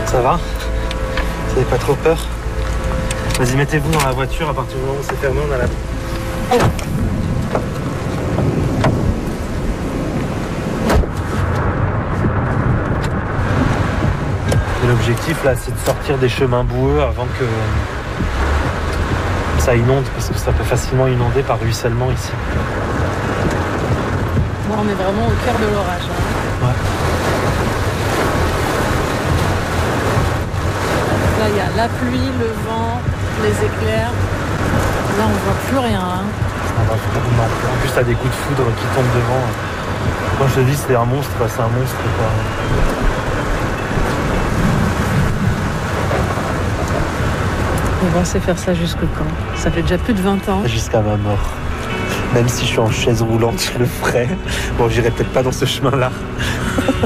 Ça va? Vous n'avez pas trop peur? Vas-y, mettez-vous dans la voiture, à partir du moment où c'est fermé, on a la... Oh. Et l'objectif là, c'est de sortir des chemins boueux avant que ça inonde, parce que ça peut facilement inonder par ruissellement ici. Bon, on est vraiment au cœur de l'orage. Hein. Ouais. Là, il y a la pluie, le vent, les éclairs. Là, on voit plus rien. Hein. En plus, t'as des coups de foudre qui tombent devant. Quand je te dis c'est un monstre, c'est un monstre quoi. Et on sait faire ça jusque quand? Ça fait déjà plus de 20 ans. Jusqu'à ma mort. Même si je suis en chaise roulante, je le ferai. Bon, j'irai peut-être pas dans ce chemin-là.